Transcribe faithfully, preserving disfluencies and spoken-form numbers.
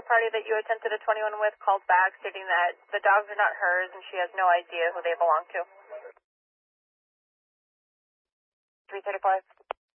party that you attempted a twenty-one with called back stating that the dogs are not hers and she has no idea who they belong to. three thirty-five.